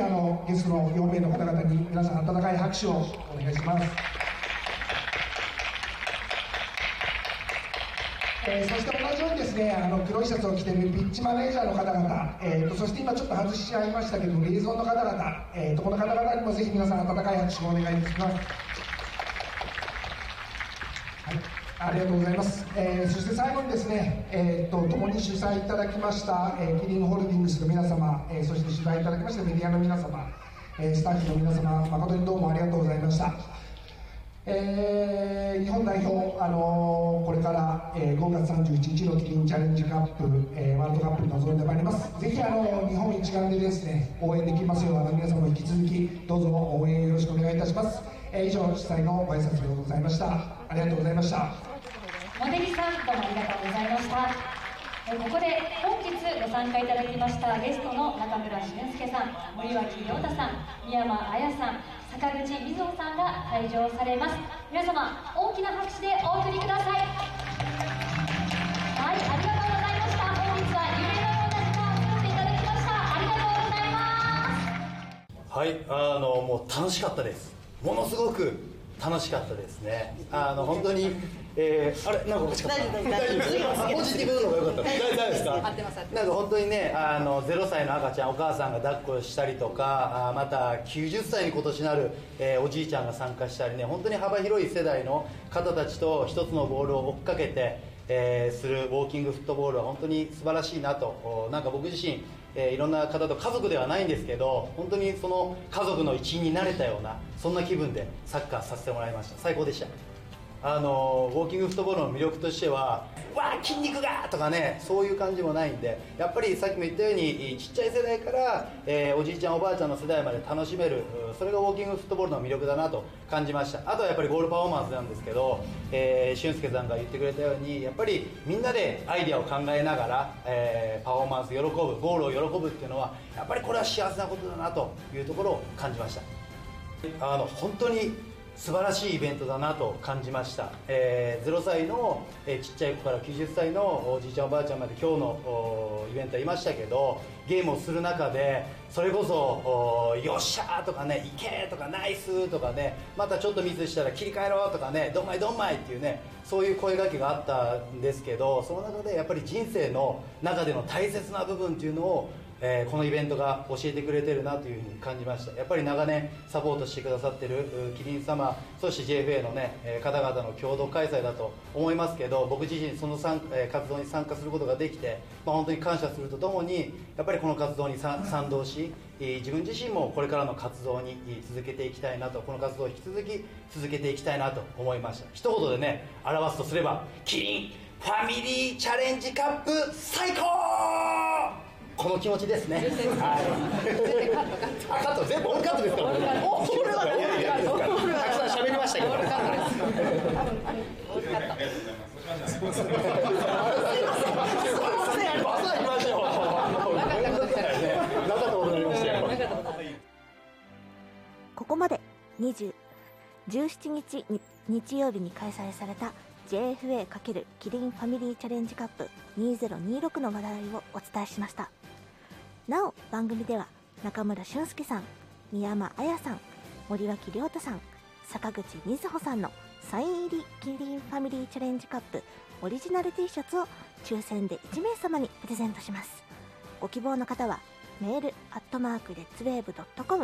ゲストの4名の方々に皆さん温かい拍手をお願いします。そして同じようにですね、黒いシャツを着ているピッチマネージャーの方々、そして今ちょっと外しちゃいましたけども、リエゾンの方々、この方々にもぜひ皆さん温かい拍手をお願いいたします。ありがとうございます。そして最後にですね、共に主催いただきました、キリンホールディングスの皆様、そして取材いただきましたメディアの皆様、スタッフの皆様、誠にどうもありがとうございました。日本代表、これから、5月31日のキリンチャレンジカップ、ワールドカップに臨んでまいります。ぜひ日本一丸でですね、応援できますよう皆様引き続きどうぞ応援よろしくお願いいたします。以上、主催のご挨拶でございました。ありがとうございました。 茂木さん、どうもありがとうございました。ここで本日ご参加いただきましたゲストの中村俊輔さん、森脇亮太さん、宮山彩さん、坂口瑞穂さんが退場されます。皆様、大きな拍手でお送りください。はい、ありがとうございました。本日は夢のような時間を作っていただきました。ありがとうございます。 はい、もう楽しかったです。ものすごく楽しかったですね。本当に、あれ、なんかおかしかった。大丈夫。ポジティブなのが良かった。大丈夫ですか。なんか本当にね、0歳の赤ちゃん、お母さんが抱っこしたりとか、また90歳に今年なる、おじいちゃんが参加したりね、本当に幅広い世代の方たちと一つのボールを追っかけて、するウォーキングフットボールは本当に素晴らしいなと。なんか僕自身、いろんな方と家族ではないんですけど、本当にその家族の一員になれたような、そんな気分でサッカーさせてもらいました。最高でした。ウォーキングフットボールの魅力としては、わー筋肉がとかね、そういう感じもないんで、やっぱりさっきも言ったようにちっちゃい世代から、おじいちゃんおばあちゃんの世代まで楽しめる、それがウォーキングフットボールの魅力だなと感じました。あとはやっぱりゴールパフォーマンスなんですけど、俊介さんが言ってくれたように、やっぱりみんなでアイデアを考えながら、パフォーマンス喜ぶ、ゴールを喜ぶっていうのはやっぱりこれは幸せなことだなというところを感じました。本当に素晴らしいイベントだなと感じました。0歳の、ちっちゃい子から90歳のおじいちゃんおばあちゃんまで今日のイベントはいましたけど、ゲームをする中でそれこそよっしゃーとかね、いけーとかナイスとかね、またちょっとミスしたら切り替えろとかね、どんまいどんまいっていうね、そういう声掛けがあったんですけど、その中でやっぱり人生の中での大切な部分っていうのをこのイベントが教えてくれてるなというふうに感じました。やっぱり長年サポートしてくださってるキリン様、そして JFA の、ね、方々の共同開催だと思いますけど、僕自身その活動に参加することができて、本当に感謝するとともに、やっぱりこの活動に賛同し、自分自身もこれからの活動に続けていきたいなと、この活動を引き続き続けていきたいなと思いました。一言でね表すとすれば、キリンファミリーチャレンジカップ最高、この気持ちですね。はい。カット、全部オールカットですから。おー、これはたくさん喋りましたけど。オールカットです。オールカット。すみません。まさにましょう。なかったことになりましたよ。 ここまで17日日曜日に開催された JFA× キリンファミリーチャレンジカップ2026の話題をお伝えしました。なお番組では中村俊輔さん、宮山彩さん、森脇亮太さん、坂口瑞穂さんのサイン入りキリンファミリーチャレンジカップオリジナル T シャツを抽選で1名様にプレゼントします。ご希望の方はメール@redswave.com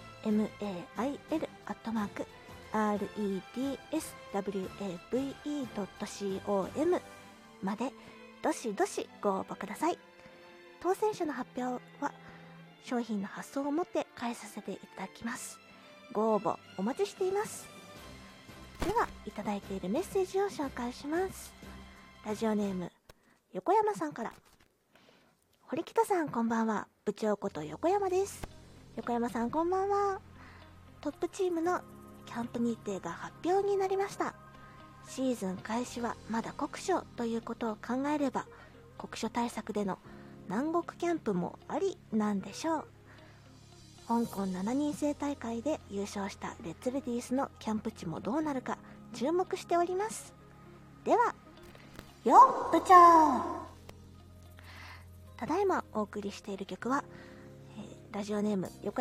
mail@redswave.com までどしどしご応募ください。当選者の発表は商品の発送をもって返させていただきます。ご応募お待ちしています。では、いただいているメッセージを紹介します。ラジオネーム横山さんから。堀北さん、こんばんは。部長こと横山です。横山さん、こんばんは。トップチームのキャンプ日程が発表になりました。シーズン開始はまだ酷暑ということを考えれば、酷暑対策での南国キャンプもありなんでしょう。香港7人制大会で優勝したレッツレディースのキャンプ地もどうなるか注目しております。では、よっ部長。ただいまお送りしている曲は、ラジオネーム横